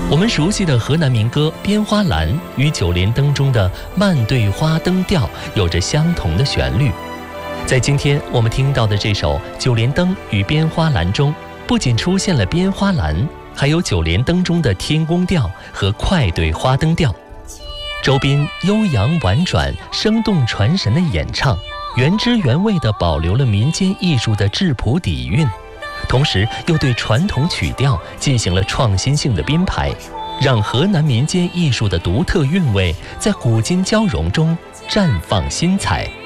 我们熟悉的河南民歌《编花篮》与九连灯中的慢对花灯调有着相同的旋律。在今天我们听到的这首《九连灯与编花篮》中，不仅出现了编花篮，还有九连灯中的天宫调和快对花灯调。周斌悠扬婉转、生动传神的演唱，原汁原味地保留了民间艺术的质朴底蕴，同时又对传统曲调进行了创新性的编排，让河南民间艺术的独特韵味在古今交融中绽放新彩。